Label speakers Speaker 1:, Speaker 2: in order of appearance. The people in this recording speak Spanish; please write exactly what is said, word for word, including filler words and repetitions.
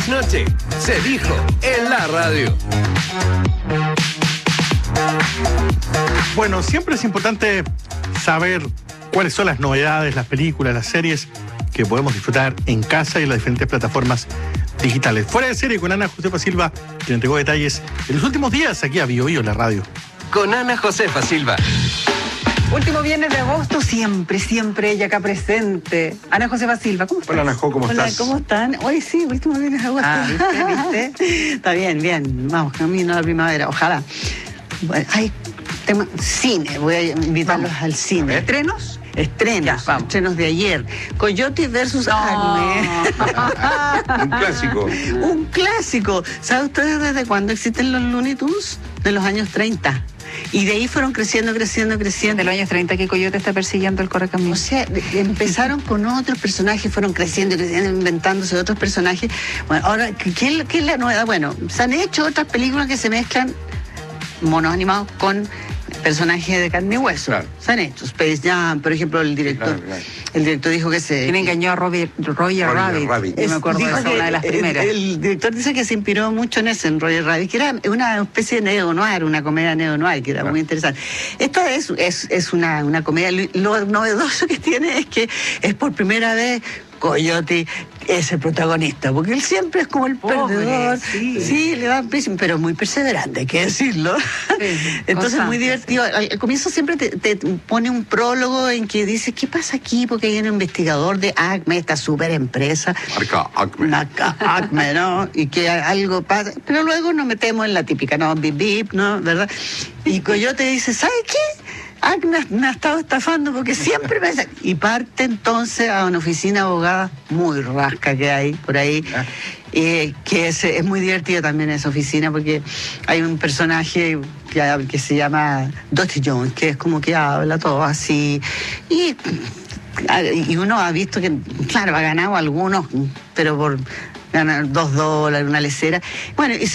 Speaker 1: Noche se dijo en la radio.
Speaker 2: Bueno, siempre es importante saber cuáles son las novedades, las películas, las series que podemos disfrutar en casa y en las diferentes plataformas digitales. Fuera de serie con Ana Josefa Silva, quien entregó detalles en los últimos días aquí a Bio Bio en la radio.
Speaker 1: Con Ana Josefa Silva.
Speaker 3: Último viernes de agosto, siempre, siempre ella acá presente. Ana Josefa Silva, ¿cómo estás?
Speaker 2: Hola, Ana Jo, ¿cómo
Speaker 3: Hola,
Speaker 2: estás?
Speaker 3: ¿cómo están? Hoy sí, último viernes de agosto.
Speaker 4: Ah,
Speaker 3: ¿viste? ¿Viste? Está bien, bien. Vamos, camino a la primavera, ojalá. Bueno, hay tema, cine, voy a invitarlos
Speaker 4: Vamos.
Speaker 3: al cine.
Speaker 4: ¿Estrenos?
Speaker 3: Estrenos,
Speaker 4: Ya, vamos.
Speaker 3: estrenos de ayer. Coyote versus
Speaker 4: No.
Speaker 3: Acme.
Speaker 2: Un clásico.
Speaker 3: Un clásico. ¿Sabe ustedes desde cuándo existen los Looney Tunes? De los años treinta. Y de ahí fueron creciendo, creciendo, creciendo.
Speaker 4: De los años treinta que Coyote está persiguiendo el correcamino.
Speaker 3: O sea, de- empezaron con otros personajes, fueron creciendo, creciendo, inventándose otros personajes. Bueno, ahora, ¿qué, qué es la- qué es la novedad? Bueno, se han hecho otras películas que se mezclan monos animados con personajes de carne y hueso.
Speaker 2: Claro.
Speaker 3: Se han hecho. Space Jam, por ejemplo, el director.
Speaker 2: Claro, claro.
Speaker 3: El director dijo que se...
Speaker 4: ¿Quién engañó a Roger, Roger,
Speaker 2: Roger
Speaker 4: Rabbit?
Speaker 2: Rabbit.
Speaker 4: Yo me acuerdo de
Speaker 3: dijo
Speaker 4: esa,
Speaker 3: que
Speaker 4: una de las
Speaker 3: el-
Speaker 4: primeras.
Speaker 3: El, director dice que se inspiró mucho en ese, en Roger Rabbit, que era una especie de neo-noir, una comedia neo-noir, que era
Speaker 2: Claro.
Speaker 3: muy interesante. Esto es, es, es una, una comedia. Lo, lo novedoso que tiene es que es por primera vez Coyote es el protagonista, porque él siempre es como el
Speaker 4: Pobre,
Speaker 3: perdedor.
Speaker 4: sí.
Speaker 3: le va pésimo, pero muy perseverante, hay que decirlo.
Speaker 4: Sí,
Speaker 3: Entonces es muy
Speaker 4: constante,
Speaker 3: divertido. Al, al comienzo siempre te, te pone un prólogo en que dice, ¿qué pasa aquí? Porque hay un investigador de Acme, esta super empresa.
Speaker 2: Marca Acme.
Speaker 3: Marca Acme, ¿no? Y que algo pasa. Pero luego nos metemos en la típica, ¿no? Bip, bip, ¿no? ¿Verdad? Y Coyote dice, ¿sabe qué? Acme me ha estado estafando porque siempre me... Y parte entonces a una oficina de abogadas muy rasca que hay por ahí. Eh, que es, es muy divertida también esa oficina porque hay un personaje que, que se llama Dusty Jones, que es como que habla todo así. Y, y uno ha visto que, claro, ha ganado algunos, pero por ganar dos dólares, una lecera. Bueno, y